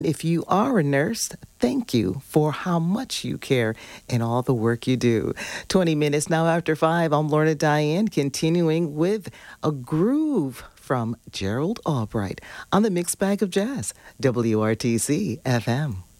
If you are a nurse, thank you for how much you care and all the work you do. 20 minutes now after 5, I'm Lorna Diane, continuing with a groove from Gerald Albright on the Mixed Bag of Jazz, WRTC FM.